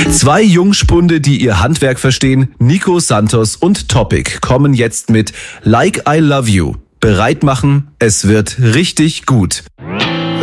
Zwei Jungspunde, die ihr Handwerk verstehen, Nico Santos und Topic, kommen jetzt mit Like I Love You. Bereit machen, es wird richtig gut.